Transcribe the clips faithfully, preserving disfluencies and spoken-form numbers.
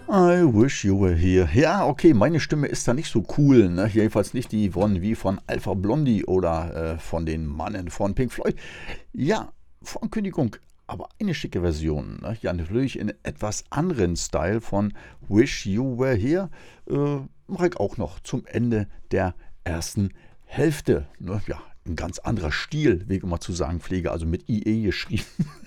I wish you were here. Ja, okay, meine Stimme ist da nicht so cool. Ne? Jedenfalls nicht die von, wie von Alpha Blondie oder äh, von den Mannen von Pink Floyd. Ja, Vorankündigung, aber eine schicke Version. Ne? Ja, natürlich in etwas anderen Style von Wish You Were Here. Äh, mache ich auch noch zum Ende der ersten Hälfte. Ne? Ja, ein ganz anderer Stil, wie ich immer zu sagen pflege, also mit I E geschrieben.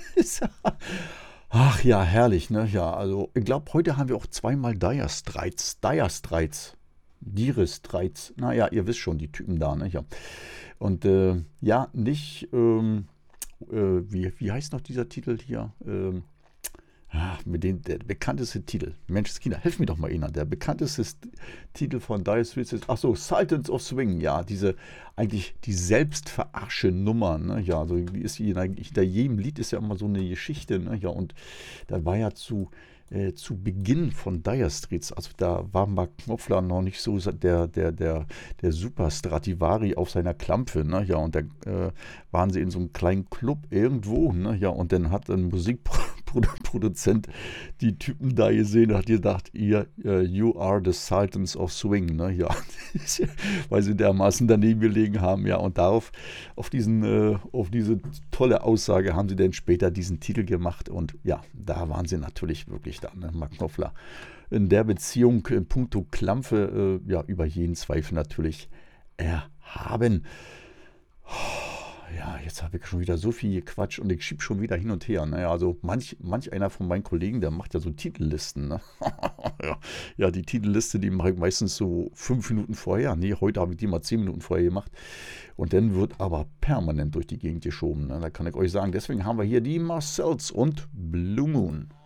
Ach ja, herrlich, ne? Ja, also ich glaube, heute haben wir auch zweimal Dire Straits. Dire Straits. Dire Straits. Naja, ihr wisst schon, die Typen da, ne? Ja. Und äh, ja, nicht, ähm, äh, wie, wie heißt noch dieser Titel hier? Ähm, ah, mit dem, der bekannteste Titel. Mensch, Kinder, helf mir doch mal, Ina. Der bekannteste Titel von Dire Straits ist, ach so, Sultans of Swing. Ja, diese, eigentlich die Selbstverarsche Nummer. Ne? Ja, also wie ist die, hinter jedem Lied ist ja immer so eine Geschichte. Ne? Ja, und da war ja zu, äh, zu Beginn von Dire Straits, also da war Mark Knopfler noch nicht so der, der, der, der Super Stradivari auf seiner Klampfe. Ne? Ja, und da äh, waren sie in so einem kleinen Club irgendwo. Ne? Ja, und dann hat ein Musikproduzent die Typen da gesehen und hat gedacht, ihr, uh, you are the Sultans of Swing. Ne? Ja, weil sie dermaßen daneben gelegen haben. Ja, und darauf, auf, diesen, äh, auf diese tolle Aussage haben sie dann später diesen Titel gemacht. Und ja, da waren sie natürlich wirklich da, ne? Mark Knopfler. In der Beziehung in puncto Klampfe, äh, ja, über jeden Zweifel natürlich erhaben. Ja, jetzt habe ich schon wieder so viel Quatsch und ich schiebe schon wieder hin und her. Naja, also manch, manch einer von meinen Kollegen, der macht ja so Titellisten. Ne? ja, ja, die Titelliste, die mache ich meistens so fünf Minuten vorher. Nee, heute habe ich die mal zehn Minuten vorher gemacht. Und dann wird aber permanent durch die Gegend geschoben. Ne? Da kann ich euch sagen, deswegen haben wir hier die Marcells und Blue Moon.